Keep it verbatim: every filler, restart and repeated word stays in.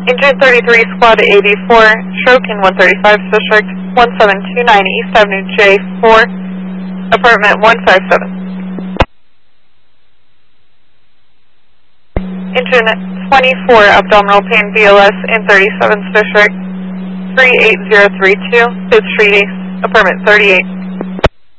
Engine thirty-three, Squad eighty-four, stroke in one thirty-five District, one seven two nine East Avenue J four, apartment one five seven. Engine twenty-four, abdominal pain B L S in thirty-seventh District, three eight zero three two, fifth Street East, apartment thirty-eight.